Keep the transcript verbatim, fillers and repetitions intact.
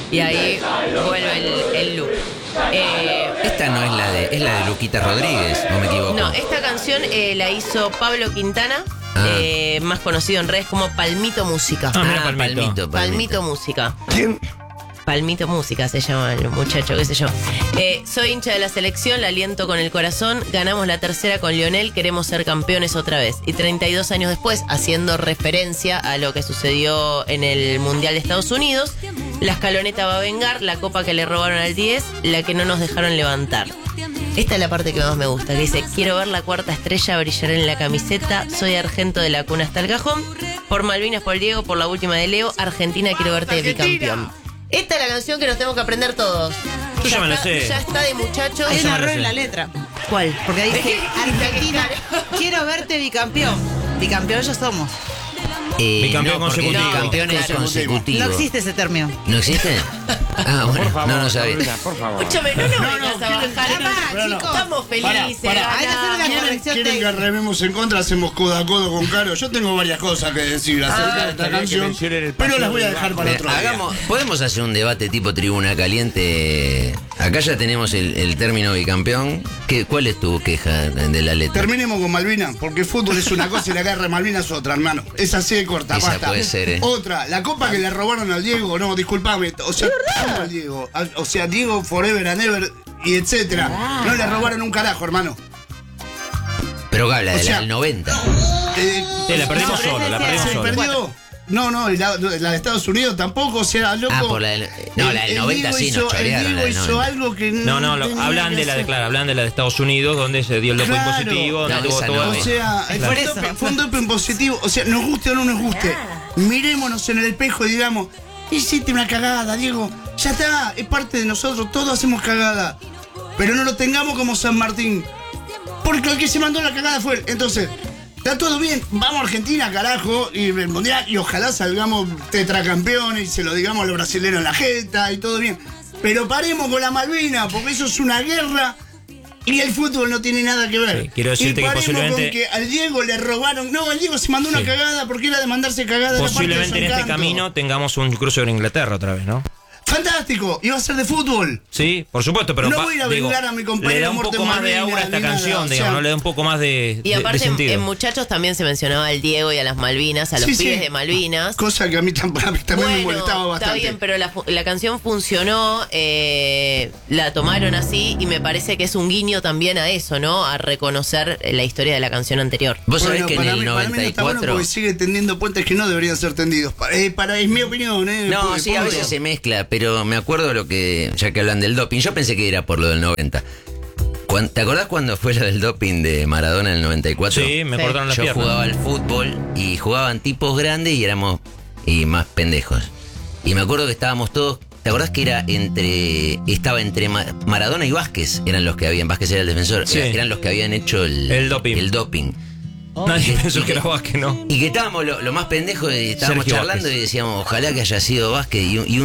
Y ahí vuelve el, el loop. Eh, Esta no es la de, es la de Luquita Rodríguez, no me equivoco. no, esta canción eh, la hizo Pablo Quintana, Ah. eh, más conocido en redes como Palmito Música. Ah, mira, Ah, Palmito. Palmito, Palmito Música. ¿Quién? Palmito Música se llama el muchacho, qué sé yo. Eh, soy hincha de la selección, la aliento con el corazón. Ganamos la tercera con Lionel, queremos ser campeones otra vez. Y treinta y dos años después, haciendo referencia a lo que sucedió en el Mundial de Estados Unidos, la escaloneta va a vengar, la copa que le robaron al diez, la que no nos dejaron levantar. Esta es la parte que más me gusta, que dice: quiero ver la cuarta estrella brillar en la camiseta, soy argento de la cuna hasta el cajón, por Malvinas, por Diego, por la última de Leo, Argentina, quiero verte bicampeón. Esta es la canción que nos tenemos que aprender todos. Yo ya me la está, sé. ya está de muchachos. Hay Eso un me lo error sé. en la letra. ¿Cuál? Porque ahí dice Argentina, quiero verte bicampeón. Bicampeón ya somos. Eh, Bicampeón no, porque consecutivo. Bicampeón es Consecutivo. consecutivo. No existe ese término. ¿No existe? Ah, bueno, Por favor, no lo sabía. Paulina, por favor. Escúchame, no nos No, vengas no, a quieren- bajar. quieren- Pará, no, no. chicos, estamos felices. Pará, pará. Hay que hacer una ganamos. corrección ¿Quieren que técnica. rememos en contra? Hacemos codo a codo con Caro. Yo tengo varias cosas que decir acerca de esta estaría que canción, mencionen el pero paseo las voy a del dejar bajo. para Mira, otro día. hagamos, podemos hacer un debate tipo tribuna caliente. Acá ya tenemos el, el término bicampeón. ¿Qué, ¿Cuál es tu queja de la letra? Terminemos con Malvinas, porque el fútbol es una cosa y la guerra de Malvinas es otra, hermano. Es así de corta, Esa basta. puede ser, ¿eh? Otra, la copa que le robaron al Diego, no, disculpame. O sea, amo al Diego. Al- O sea, Diego forever and ever y etcétera. No le robaron un carajo, hermano. Pero habla O de sea- la del noventa. Eh, Sí, la perdimos No, pero solo, ese la sea- perdimos ¿Se solo. perdió? No, no, la, la de Estados Unidos tampoco, o sea, loco. Ah, por la del- no, la del el noventa Diego sí, nos hizo- chorearon El la Diego del hizo noventa. algo que No, no, lo- tenía hablan que de la de, hacer. claro, hablan de la de Estados Unidos, donde se dio el doping Claro. positivo, donde No, tuvo esa todo. no. O sea, Es fue por un eso. doping- fue un doping positivo. O sea, nos guste o no nos guste. Mirémonos en el espejo y digamos: hiciste una cagada, Diego. Ya está, es parte de nosotros, todos hacemos cagada. Pero no lo tengamos como San Martín. Porque el que se mandó la cagada fue él. Entonces, está todo bien. Vamos a Argentina, carajo, y el mundial, y ojalá salgamos tetracampeones y se lo digamos a los brasileños en la jeta y todo bien. Pero paremos con la Malvina, porque eso es una guerra. Y el fútbol no tiene nada que ver. Sí, quiero decirte y que paremos posiblemente- con que al Diego le robaron. No, el Diego se mandó una Sí. cagada porque era de mandarse cagada. era parte de Posiblemente su en este encanto. camino tengamos un cruce con Inglaterra otra vez, ¿no? Fantástico, iba a ser de fútbol. Sí, por supuesto, pero No pa- voy a ir a digo, vengar a mi compañero le da un muerto poco en más de Malvinas, aura a esta ni nada, canción, o sea- digamos, ¿no? Le da un poco más de, Y de- aparte, de en, sentido. en Muchachos también se mencionaba al Diego y a las Malvinas, a los Sí, sí. pibes de Malvinas. Cosa que a mí tampoco, a mí también me molestaba está bastante. bien, pero la, fu- la canción funcionó, eh, la tomaron así y me parece que es un guiño también a eso, ¿no? A reconocer la historia de la canción anterior. Vos sabés Bueno, que en para el mí, para mí no noventa y está bueno cuatro. porque sigue tendiendo puentes que no deberían ser tendidos. Pa- eh, para, es mi opinión, ¿eh? No, Porque- sí, a porque- veces se mezcla, pero me acuerdo lo que, ya que hablan del doping, yo pensé que era por lo del noventa. Cuan- ¿Te acordás cuando fue lo del doping de Maradona en el noventa y cuatro? Sí, me Sí. cortaron las Yo piernas. jugaba al fútbol y jugaban tipos grandes y éramos y más pendejos. Y me acuerdo que estábamos todos. ¿Te acordás que era entre. Estaba entre Ma- Maradona y Vázquez? Eran los que habían. Vázquez era el defensor. Sí. Era- eran los que habían hecho el, El doping. El doping. Nadie pensó que era Vázquez, ¿no? Y que estábamos lo, lo más pendejos y estábamos Sergio charlando Vázquez. y decíamos, ojalá que haya sido Vázquez. Y un, y un